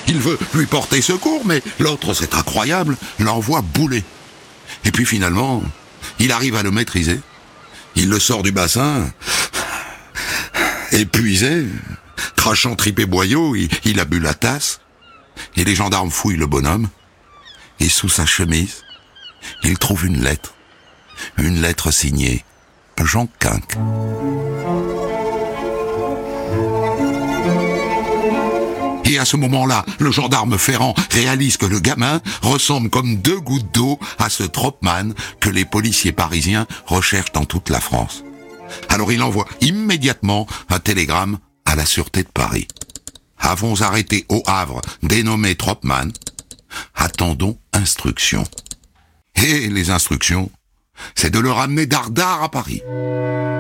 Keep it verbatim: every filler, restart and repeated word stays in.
Il veut lui porter secours, mais l'autre, c'est incroyable, l'envoie bouler. Et puis finalement, il arrive à le maîtriser. Il le sort du bassin, épuisé, crachant tripé boyau, il, il a bu la tasse. Et les gendarmes fouillent le bonhomme. Et sous sa chemise, ils trouvent une lettre. Une lettre signée Jean Quinque. Et à ce moment-là, le gendarme Ferrand réalise que le gamin ressemble comme deux gouttes d'eau à ce Tropman que les policiers parisiens recherchent dans toute la France. Alors il envoie immédiatement un télégramme à la Sûreté de Paris. Avons arrêté au Havre dénommé Tropman. Attendons instruction. Et les instructions, c'est de le ramener dardard à Paris.